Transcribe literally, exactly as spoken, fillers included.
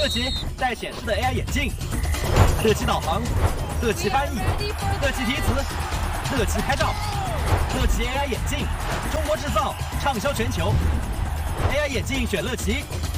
乐奇带显示的 A I 眼镜，乐奇导航，乐奇翻译，乐奇提词，乐奇拍照，乐奇 A I 眼镜，中国制造，畅销全球。A I 眼镜选乐奇。